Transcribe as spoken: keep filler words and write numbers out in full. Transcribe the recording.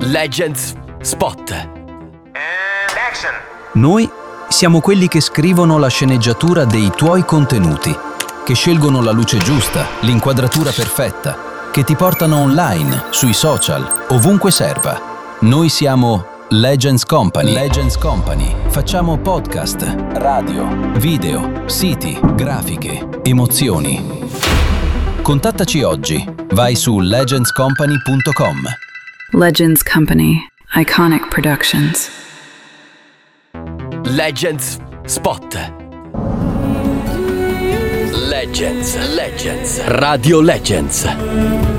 Legends Spot. And action. Noi siamo quelli che scrivono la sceneggiatura dei tuoi contenuti, che scelgono la luce giusta, l'inquadratura perfetta, che ti portano online, sui social, ovunque serva. Noi siamo Legends Company. Legends Company. Facciamo podcast, radio, video, siti, grafiche, emozioni. Contattaci oggi. Vai su legends company punto com. Legends Company. Iconic Productions. Legends Spot. Legends, Legends, Radio Legends.